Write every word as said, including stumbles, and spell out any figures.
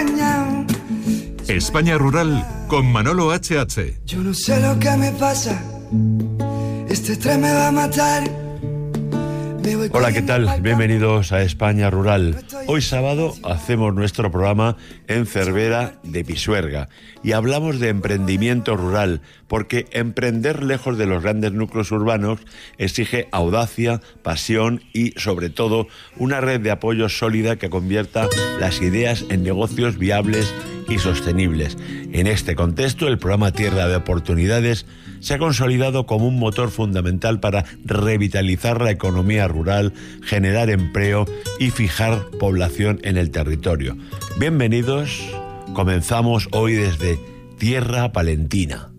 engañado. España Rural con Manolo H H. Yo no sé lo que me pasa, este estrés me va a matar. Hola, ¿qué tal? Bienvenidos a España Rural. Hoy sábado hacemos nuestro programa en Cervera de Pisuerga y hablamos de emprendimiento rural, porque emprender lejos de los grandes núcleos urbanos exige audacia, pasión y, sobre todo, una red de apoyo sólida que convierta las ideas en negocios viables y sostenibles. En este contexto, el programa Tierra de Oportunidades se ha consolidado como un motor fundamental para revitalizar la economía rural, generar empleo y fijar población en el territorio. Bienvenidos, comenzamos hoy desde Tierra Palentina.